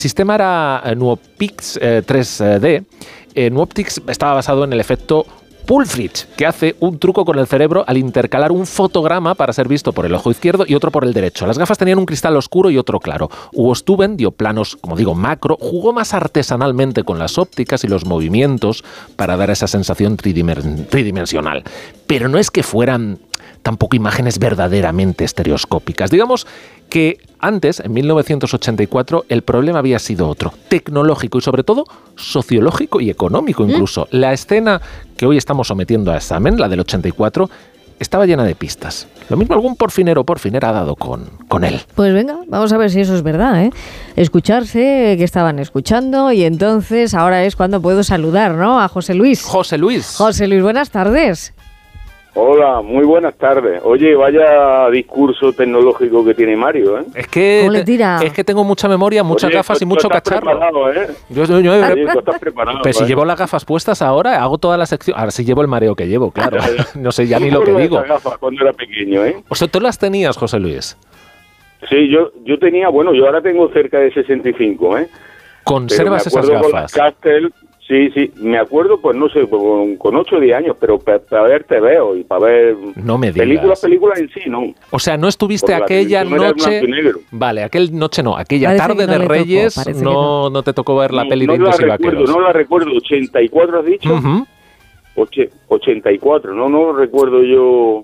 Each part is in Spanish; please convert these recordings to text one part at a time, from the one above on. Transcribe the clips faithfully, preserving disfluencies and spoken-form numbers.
El sistema era Nuoptix eh, tres D. Eh, Nuoptix estaba basado en el efecto Pulfrich, que hace un truco con el cerebro al intercalar un fotograma para ser visto por el ojo izquierdo y otro por el derecho. Las gafas tenían un cristal oscuro y otro claro. Hugo Stuben dio planos, como digo, macro, jugó más artesanalmente con las ópticas y los movimientos para dar esa sensación tridimen- tridimensional. Pero no es que fueran tampoco imágenes verdaderamente estereoscópicas. Digamos que antes, en mil novecientos ochenta y cuatro, el problema había sido otro, tecnológico y sobre todo sociológico y económico incluso. ¿Mm? La escena que hoy estamos sometiendo a examen, la del ochenta y cuatro, estaba llena de pistas. Lo mismo algún porfinero o porfinera ha dado con, con él. Pues venga, vamos a ver si eso es verdad, ¿eh? Escucharse, que estaban escuchando, y entonces ahora es cuando puedo saludar, ¿no? A José Luis. José Luis. José Luis, buenas tardes. Hola, muy buenas tardes. Oye, vaya discurso tecnológico que tiene Mario, ¿eh? Es que, ¿Cómo le tira? es que tengo mucha memoria, muchas Oye, gafas tú, y mucho tú estás cacharro. Preparado, ¿eh? Yo, yo, yo, Oye, tú estás preparado. pero si ¿eh? llevo las gafas puestas ahora, hago toda la sección. Ahora sí llevo el mareo que llevo, claro. No sé ya ni lo que digo. Esas gafas cuando era pequeño, ¿eh? O sea, ¿tú las tenías, José Luis? Sí, yo yo tenía, bueno, yo ahora tengo cerca de sesenta y cinco, ¿eh? ¿Conservas esas Pero me acuerdo con las gafas? Castel, sí, sí, me acuerdo, pues no sé, con, con ocho o diez años, pero para pa ver T V y para ver No me digas. películas, películas en sí, ¿no? O sea, no estuviste Porque la aquella televisión era en noche. blanco y negro. Vale, aquel noche no, aquella Parece tarde que no de le tocó, Reyes parece que no, no. no te tocó ver la No, peli no de la Indios y recuerdo, Vaqueros. no la recuerdo, ochenta y cuatro has dicho. Ujú. Oche- ochenta y cuatro, no no recuerdo yo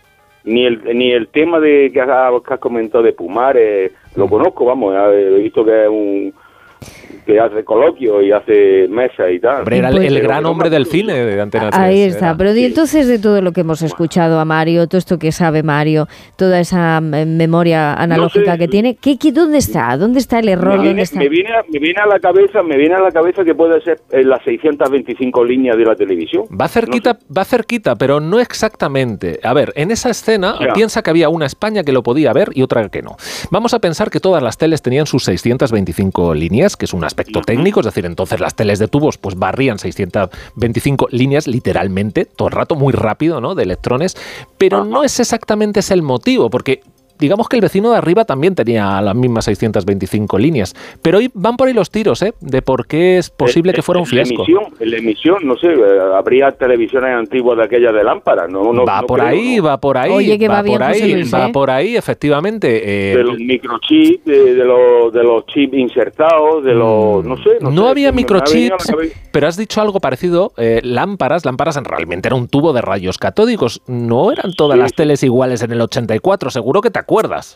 ni el ni el tema de que has, que has comentado de Pumares, lo conozco, vamos, he visto que es un que hace coloquio y hace mesa y tal. Hombre, era el, Pues- el Pero gran no hombre me del acuerdo. cine de Antena tres. Ahí está, era. pero y Sí. entonces de todo lo que hemos escuchado a Mario, todo esto que sabe Mario, toda esa eh, memoria analógica sé. que tiene, ¿qué, qué, ¿dónde está? ¿Dónde está el error? Me ¿Dónde viene, está? me, viene a, me viene a la cabeza, me viene a la cabeza que puede ser eh, las seiscientas veinticinco líneas de la televisión. Va cerquita, No sé. va cerquita, pero no exactamente. A ver, en esa escena Ya. piensa que había una España que lo podía ver y otra que no. Vamos a pensar que todas las teles tenían sus seiscientas veinticinco líneas, que es un aspecto Ujú. técnico, es decir, entonces las teles de tubos pues barrían seiscientas veinticinco líneas literalmente, todo el rato, muy rápido, ¿no? De electrones, pero Ajá. no es exactamente ese el motivo, porque digamos que el vecino de arriba también tenía las mismas seiscientas veinticinco líneas, pero hoy van por ahí los tiros, ¿eh? De por qué es posible Eh, que fuera un en la fiasco. emisión, en la emisión, no sé, eh, habría televisiones antiguas de aquellas de lámpara, no, no va no por creo, ahí, ¿no? va por ahí, Oye, que va bien, por José ahí, Luis, va ¿eh? por ahí, efectivamente. eh, De los microchips, de, de los de los chips insertados, de los, no sé, no, no sé, había me- me ha venido a la microchips, cabeza. pero has dicho algo parecido, eh, lámparas, lámparas en realmente era un tubo de rayos catódicos, no eran todas Sí, las sí. teles iguales en el ochenta y cuatro, seguro que te acuerdas.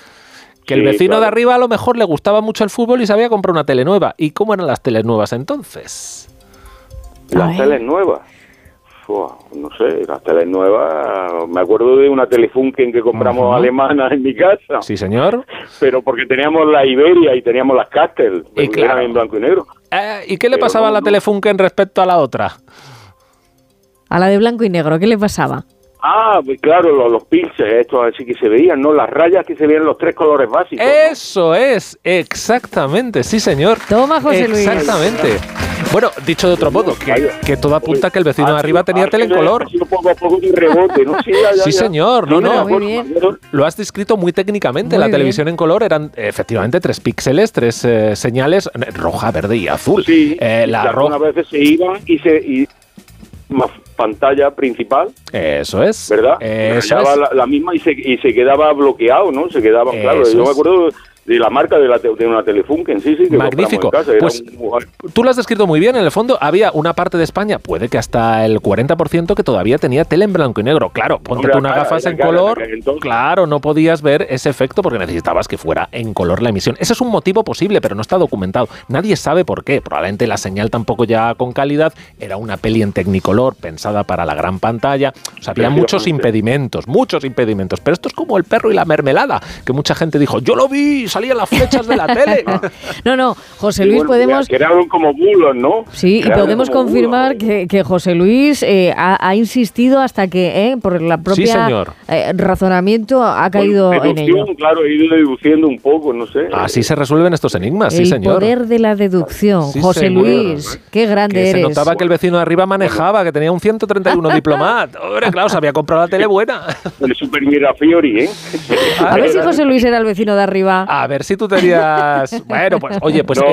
Que el Sí, vecino claro. de arriba a lo mejor le gustaba mucho el fútbol y sabía comprar una tele nueva. ¿Y cómo eran las teles nuevas entonces? A Las ver. teles nuevas. Fua, no sé, las teles nuevas. Me acuerdo de una Telefunken que compramos Ujú. alemana en mi casa. Sí, señor. Pero porque teníamos la Iberia y teníamos las Castel. Y que claro. eran en blanco y negro. Eh, ¿Y qué le Pero pasaba no, a la no. Telefunken respecto a la otra? A la de blanco y negro, ¿qué le pasaba? Ah, pues claro, los, los píxeles, estos así que se veían, ¿no? Las rayas que se veían los tres colores básicos. ¿no? Eso es, exactamente, sí señor. Toma, José Luis. Exactamente. Bueno, dicho de otro modo, que, que todo apunta que el vecino de arriba tenía tele en color. Ha sido poco a poco de rebote, ¿no? Sí, ya, ya, Sí, ya. señor, no, Sí, no. me Muy acuerdo, bien. me acuerdo. Lo has descrito muy técnicamente. Muy la bien. televisión en color eran efectivamente tres píxeles, tres eh, señales, eh, roja, verde y azul. Sí, Eh, y la que roja. algunas veces se iban y se... Y, más pantalla principal, Eso es. ¿verdad? Eso Rayaba es. la, la misma y se, y se quedaba bloqueado, ¿no? Se quedaba, claro, Eso yo me es. acuerdo de la marca de, la, te- de una Telefunken, sí, sí, que Magnífico. compramos en casa. Era Pues, un- Tú lo has descrito muy bien. En el fondo había una parte de España, puede que hasta el cuarenta por ciento, que todavía tenía tele en blanco y negro. Claro, ponte Hombre, tú unas cara, gafas era en cara, color. en aquel entonces. Claro, no podías ver ese efecto porque necesitabas que fuera en color la emisión. Ese es un motivo posible, pero no está documentado. Nadie sabe por qué. Probablemente la señal tampoco ya con calidad. Era una peli en Technicolor pensada para la gran pantalla. O sea, había muchos impedimentos, muchos impedimentos. Pero esto es como el perro y la mermelada, que mucha gente dijo, yo lo vi, salían las flechas de la tele. No, no, José y Luis, bueno, podemos... que eran como bulos, ¿no? Sí, y Crearon podemos como confirmar bulos. que, que José Luis eh, ha, ha insistido hasta que, eh, por la propia señor. eh, razonamiento, ha caído Por en ello. deducción, claro, he ido deduciendo un poco, no sé. Así se resuelven estos enigmas, sí, El señor. poder de la deducción. Sí, José señor. Luis, qué grande Que se eres. notaba que el vecino de arriba manejaba, que tenía un ciento treinta y uno diplomat. Hombre, claro, se había comprado la tele buena. El Super Mirafiori, ¿eh? A ver si José Luis era el vecino de arriba. A ver si tú tenías... Bueno, pues, oye, pues... no, eh,